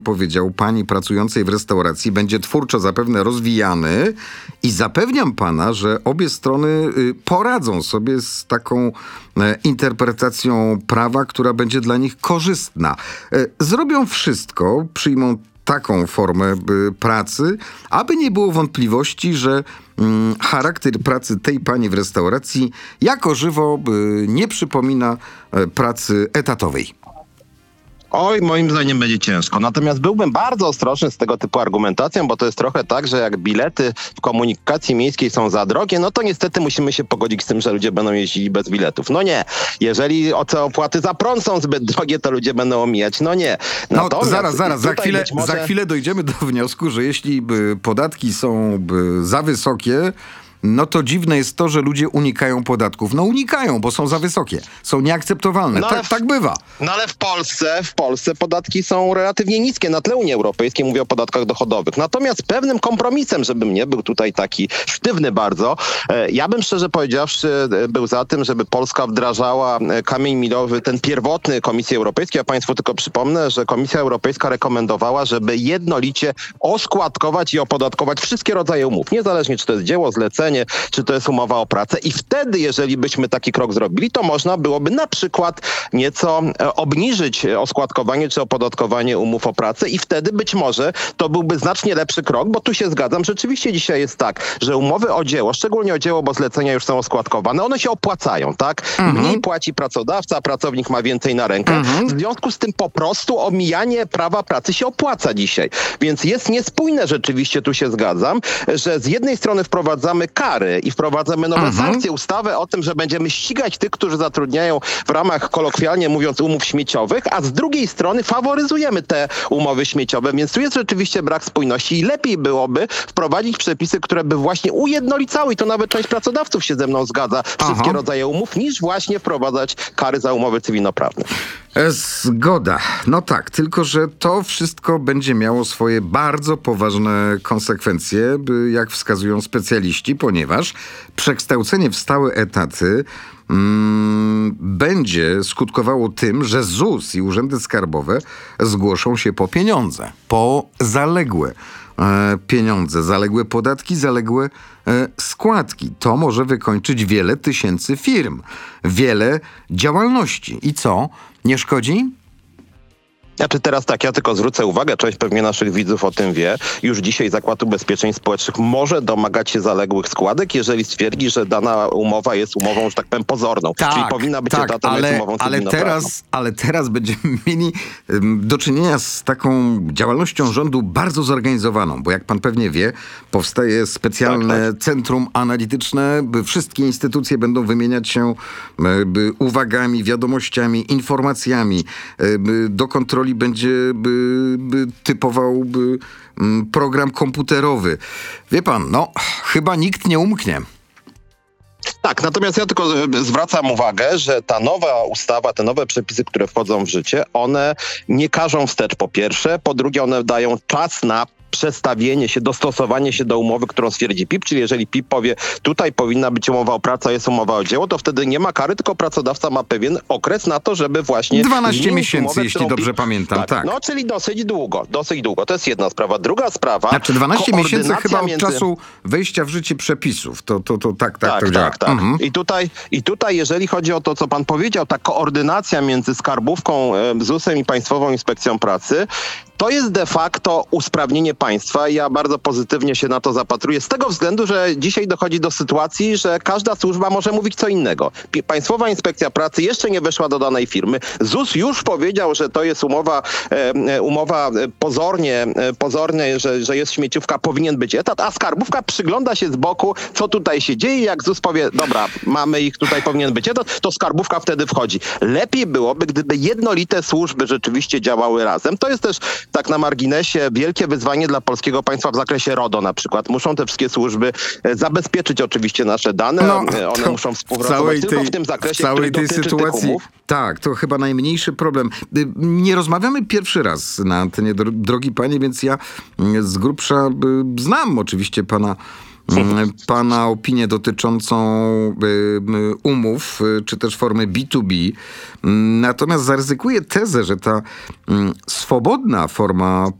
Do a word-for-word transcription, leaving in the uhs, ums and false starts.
powiedział pani pracującej w restauracji, będzie twórczo zapewne rozwijany i zapewniam pana, że obie strony y, poradzą sobie z taką e, interpretacją prawa, która będzie dla nich korzystna. E, zrobią wszystko, przyjmą taką formę y, pracy, aby nie było wątpliwości, że mm, charakter pracy tej pani w restauracji jako żywo y, nie przypomina y, pracy etatowej. Oj, moim zdaniem będzie ciężko. Natomiast byłbym bardzo ostrożny z tego typu argumentacją, bo to jest trochę tak, że jak bilety w komunikacji miejskiej są za drogie, no to niestety musimy się pogodzić z tym, że ludzie będą jeździli bez biletów. No nie. Jeżeli te opłaty za prąd są zbyt drogie, to ludzie będą omijać. No nie. Natomiast no zaraz, zaraz. Za chwilę, może... za chwilę dojdziemy do wniosku, że jeśli by podatki są by za wysokie, no to dziwne jest to, że ludzie unikają podatków. No unikają, bo są za wysokie. Są nieakceptowalne. No tak, w, tak bywa. No ale w Polsce, w Polsce podatki są relatywnie niskie na tle Unii Europejskiej. Mówię o podatkach dochodowych. Natomiast pewnym kompromisem, żebym nie był tutaj taki sztywny bardzo, ja bym szczerze powiedziawszy był za tym, żeby Polska wdrażała kamień milowy, ten pierwotny Komisji Europejskiej. Ja państwu tylko przypomnę, że Komisja Europejska rekomendowała, żeby jednolicie oskładkować i opodatkować wszystkie rodzaje umów. Niezależnie, czy to jest dzieło, zlecenie, czy to jest umowa o pracę. I wtedy, jeżeli byśmy taki krok zrobili, to można byłoby na przykład nieco obniżyć oskładkowanie czy opodatkowanie umów o pracę i wtedy być może to byłby znacznie lepszy krok, bo tu się zgadzam. Rzeczywiście dzisiaj jest tak, że umowy o dzieło, szczególnie o dzieło, bo zlecenia już są oskładkowane, one się opłacają, tak? Mhm. Mniej płaci pracodawca, a pracownik ma więcej na rękę. Mhm. W związku z tym po prostu omijanie prawa pracy się opłaca dzisiaj. Więc jest niespójne rzeczywiście, tu się zgadzam, że z jednej strony wprowadzamy kary i wprowadzamy nowe mhm. sankcje, ustawę o tym, że będziemy ścigać tych, którzy zatrudniają w ramach, kolokwialnie mówiąc, umów śmieciowych, a z drugiej strony faworyzujemy te umowy śmieciowe, więc tu jest rzeczywiście brak spójności i lepiej byłoby wprowadzić przepisy, które by właśnie ujednolicały, i to nawet część pracodawców się ze mną zgadza, wszystkie Aha. rodzaje umów, niż właśnie wprowadzać kary za umowy cywilnoprawne. Zgoda. No tak, tylko że to wszystko będzie miało swoje bardzo poważne konsekwencje, jak wskazują specjaliści, ponieważ przekształcenie w stałe etaty mm, będzie skutkowało tym, że Z U S i urzędy skarbowe zgłoszą się po pieniądze, po zaległe e, pieniądze, zaległe podatki, zaległe e, składki. To może wykończyć wiele tysięcy firm, wiele działalności. I co? Nie szkodzi? Znaczy teraz tak, ja tylko zwrócę uwagę, część pewnie naszych widzów o tym wie. Już dzisiaj Zakład Ubezpieczeń Społecznych może domagać się zaległych składek, jeżeli stwierdzi, że dana umowa jest umową, że tak powiem, pozorną. Tak, czyli powinna być tak, etatem, ale, jest umową ale teraz, ale teraz będziemy mieli um, do czynienia z taką działalnością rządu bardzo zorganizowaną, bo jak pan pewnie wie, powstaje specjalne tak, tak. centrum analityczne, by wszystkie instytucje będą wymieniać się by uwagami, wiadomościami, informacjami, by do kontroli będzie by, by typował by, mm, program komputerowy. Wie pan, no chyba nikt nie umknie. Tak, natomiast ja tylko zwracam uwagę, że ta nowa ustawa, te nowe przepisy, które wchodzą w życie, one nie każą wstecz po pierwsze, po drugie one dają czas na przestawienie się, dostosowanie się do umowy, którą stwierdzi P I P, czyli jeżeli P I P powie, tutaj powinna być umowa o pracę, jest umowa o dzieło, to wtedy nie ma kary, tylko pracodawca ma pewien okres na to, żeby właśnie dwanaście miesięcy, umowę, jeśli dobrze P I P... pamiętam, tak, tak. No, czyli dosyć długo, dosyć długo. To jest jedna sprawa. Druga sprawa... Znaczy dwanaście miesięcy chyba od między... czasu wejścia w życie przepisów. To, to, to tak, tak, tak, to tak, działa. tak. Mhm. I tutaj, I tutaj, jeżeli chodzi o to, co pan powiedział, ta koordynacja między skarbówką, Z U S-em i Państwową Inspekcją Pracy, to jest de facto usprawnienie państwa i ja bardzo pozytywnie się na to zapatruję z tego względu, że dzisiaj dochodzi do sytuacji, że każda służba może mówić co innego. Państwowa Inspekcja Pracy jeszcze nie weszła do danej firmy. Z U S już powiedział, że to jest umowa, e, umowa pozornie, e, pozornie że, że jest śmieciówka, powinien być etat, a skarbówka przygląda się z boku, co tutaj się dzieje. Jak Z U S powie, dobra, mamy ich, tutaj powinien być etat, to skarbówka wtedy wchodzi. Lepiej byłoby, gdyby jednolite służby rzeczywiście działały razem. To jest też tak na marginesie wielkie wyzwanie dla polskiego państwa w zakresie RODO na przykład. Muszą te wszystkie służby zabezpieczyć oczywiście nasze dane. No, one muszą współpracować tylko tej, w tym zakresie, w całej tej sytuacji. Tak, to chyba najmniejszy problem. Nie rozmawiamy pierwszy raz na antenie, drogi panie, więc ja z grubsza znam oczywiście pana mm, pana opinię dotyczącą y, y, umów, y, czy też formy B dwa B. Mm, Natomiast zaryzykuję tezę, że ta mm, swobodna forma